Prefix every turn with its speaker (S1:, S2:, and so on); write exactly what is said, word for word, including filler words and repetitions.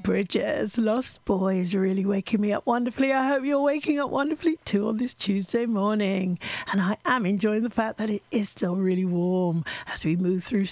S1: Bridges, Lost Boys, really waking me up wonderfully. I hope you're waking up wonderfully too on this Tuesday morning. And I am enjoying the fact that it is still really warm as we move through